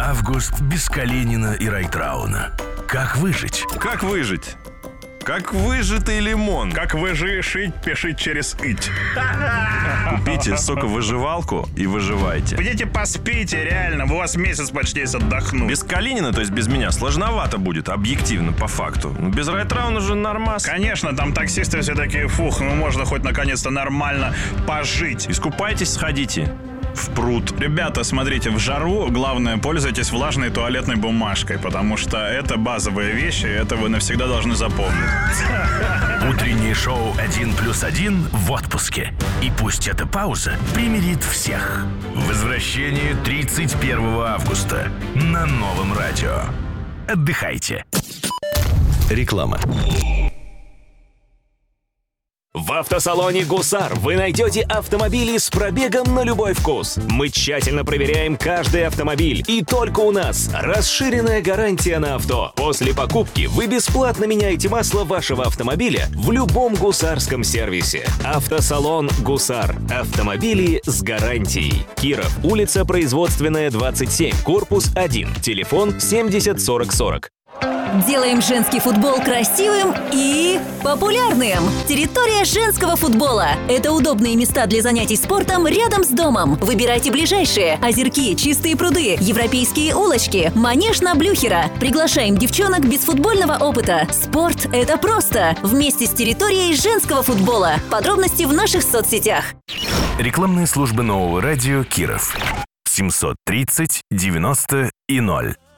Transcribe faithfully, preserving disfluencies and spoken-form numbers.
Август без Калинина и Райтрауна. Как выжить? Как выжить? Как выжатый лимон. Как выжишить, пишите через «ить». Купите соковыживалку и выживайте. Идите поспите, реально, у вас месяц почти есть отдохнуть. Без Калинина, то есть без меня, сложновато будет, объективно, по факту. Без Райтрауна же нормас. Конечно, там таксисты все такие, фух, ну можно хоть наконец-то нормально пожить. Искупайтесь, сходите в пруд. Ребята, смотрите, в жару главное, пользуйтесь влажной туалетной бумажкой, потому что это базовые вещи, это вы навсегда должны запомнить. Утреннее шоу «Один плюс один» в отпуске. И пусть эта пауза примирит всех. Возвращение тридцать первого августа на Новом радио. Отдыхайте. Реклама. В автосалоне «Гусар» вы найдете автомобили с пробегом на любой вкус. Мы тщательно проверяем каждый автомобиль. И только у нас расширенная гарантия на авто. После покупки вы бесплатно меняете масло вашего автомобиля в любом гусарском сервисе. Автосалон «Гусар». Автомобили с гарантией. Киров, улица Производственная, двадцать семь, корпус один. Телефон семьдесят сорок сорок. Делаем женский футбол красивым и популярным. Территория женского футбола. Это удобные места для занятий спортом рядом с домом. Выбирайте ближайшие. Озерки, чистые пруды, европейские улочки, манеж на Блюхера. Приглашаем девчонок без футбольного опыта. Спорт – это просто. Вместе с территорией женского футбола. Подробности в наших соцсетях. Рекламные службы Нового радио Киров. семьсот тридцать девяносто и ноль.